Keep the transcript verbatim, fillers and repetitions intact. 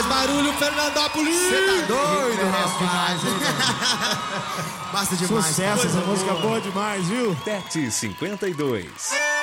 mais barulho, Fernandópolis! Você tá doido, rapaz? Basta demais. Sucesso, essa música boa demais, viu? Pet cinquenta e dois.